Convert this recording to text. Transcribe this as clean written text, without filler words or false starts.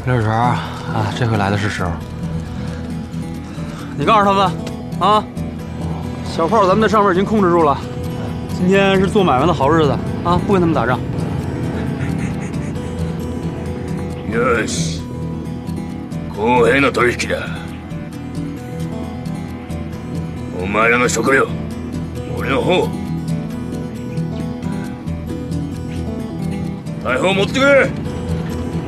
六婶啊，这回来的是时候。 你告诉他们，啊，小炮咱们在上面已经控制住了，今天是做买卖的好日子啊，不跟他们打仗。 よし、公平の取引だ。お前らの食料、俺の方。大砲持ってくれ。